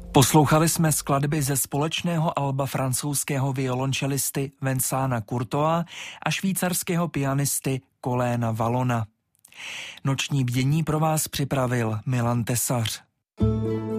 Poslouchali jsme skladby ze společného alba francouzského violončelisty Vincenta Courtoise a švýcarského pianisty Coléna Wallona. Noční bdění pro vás připravil Milan Tesař.